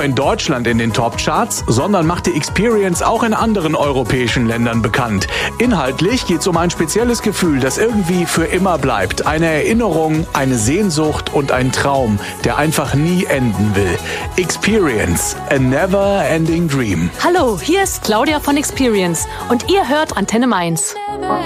in Deutschland in den Top-Charts, sondern macht die Experience auch in anderen europäischen Ländern bekannt. Inhaltlich geht es um ein spezielles Gefühl, das irgendwie für immer bleibt. Eine Erinnerung, eine Sehnsucht und ein Traum, der einfach nie enden will. Experience, a never-ending dream. Hallo, hier ist Claudia von Experience und ihr hört Antenne Mainz.